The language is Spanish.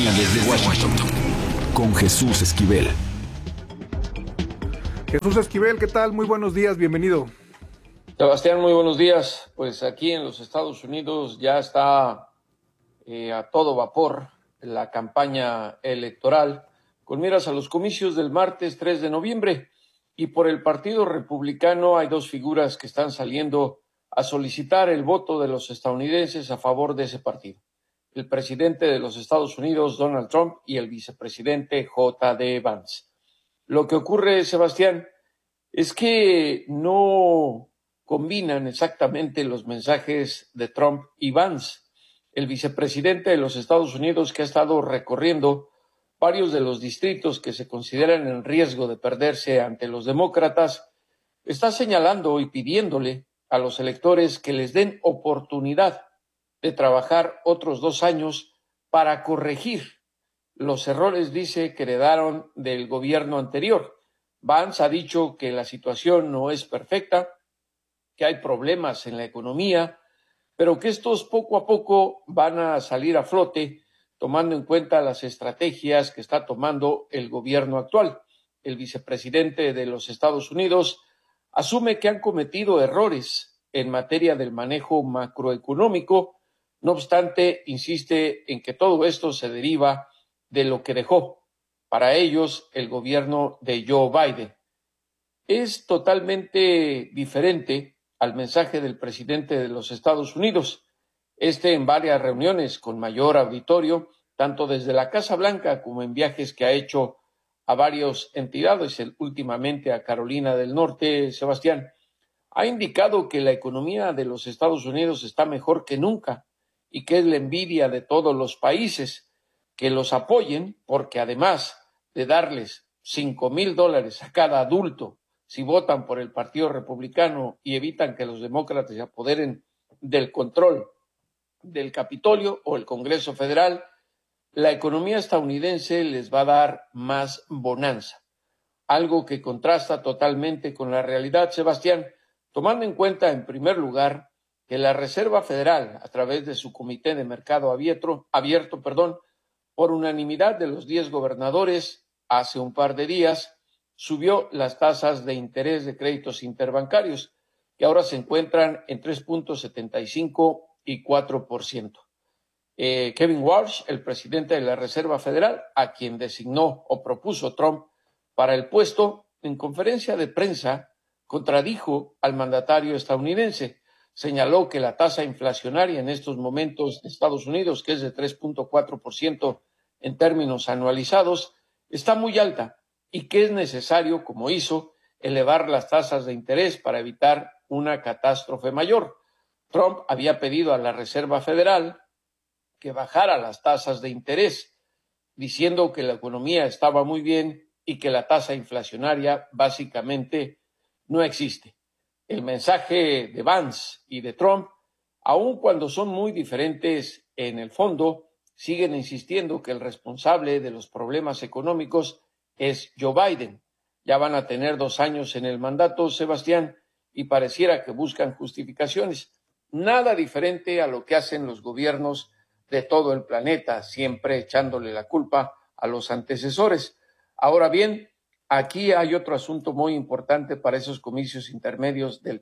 línea desde Washington con Jesús Esquivel. Jesús Esquivel, ¿qué tal? Muy buenos días, bienvenido. Sebastián, muy buenos días. Pues aquí en los Estados Unidos ya está a todo vapor la campaña electoral con miras a los comicios del martes 3 de noviembre. Y por el Partido Republicano hay dos figuras que están saliendo a solicitar el voto de los estadounidenses a favor de ese partido: el presidente de los Estados Unidos, Donald Trump, y el vicepresidente J.D. Vance. Lo que ocurre, Sebastián, es que no combinan exactamente los mensajes de Trump y Vance. El vicepresidente de los Estados Unidos, que ha estado recorriendo varios de los distritos que se consideran en riesgo de perderse ante los demócratas, está señalando y pidiéndole a los electores que les den oportunidad de trabajar otros 2 años para corregir los errores, dice, que heredaron del gobierno anterior. Vance ha dicho que la situación no es perfecta, que hay problemas en la economía, pero que estos poco a poco van a salir a flote, tomando en cuenta las estrategias que está tomando el gobierno actual. El vicepresidente de los Estados Unidos asume que han cometido errores en materia del manejo macroeconómico. No obstante, insiste en que todo esto se deriva de lo que dejó para ellos el gobierno de Joe Biden. Es totalmente diferente al mensaje del presidente de los Estados Unidos. En varias reuniones con mayor auditorio, tanto desde la Casa Blanca como en viajes que ha hecho a varias entidades, últimamente a Carolina del Norte, Sebastián, ha indicado que la economía de los Estados Unidos está mejor que nunca y que es la envidia de todos los países que los apoyen, porque además de darles $5,000 a cada adulto si votan por el Partido Republicano y evitan que los demócratas se apoderen del control del Capitolio o el Congreso Federal, la economía estadounidense les va a dar más bonanza, algo que contrasta totalmente con la realidad, Sebastián, tomando en cuenta, en primer lugar, que la Reserva Federal, a través de su Comité de Mercado Abierto, por unanimidad de los 10 gobernadores, hace un par de días, subió las tasas de interés de créditos interbancarios, que ahora se encuentran en 3.75 y 4%. Kevin Walsh, el presidente de la Reserva Federal, a quien designó o propuso Trump para el puesto, en conferencia de prensa contradijo al mandatario estadounidense. Señaló que la tasa inflacionaria en estos momentos de Estados Unidos, que es de 3.4% en términos anualizados, está muy alta y que es necesario, como hizo, elevar las tasas de interés para evitar una catástrofe mayor. Trump había pedido a la Reserva Federal que bajara las tasas de interés, diciendo que la economía estaba muy bien y que la tasa inflacionaria básicamente no existe. El mensaje de Vance y de Trump, aun cuando son muy diferentes en el fondo, siguen insistiendo que el responsable de los problemas económicos es Joe Biden. Ya van a tener 2 años en el mandato, Sebastián, y pareciera que buscan justificaciones. Nada diferente a lo que hacen los gobiernos de todo el planeta, siempre echándole la culpa a los antecesores. Ahora bien, aquí hay otro asunto muy importante para esos comicios intermedios del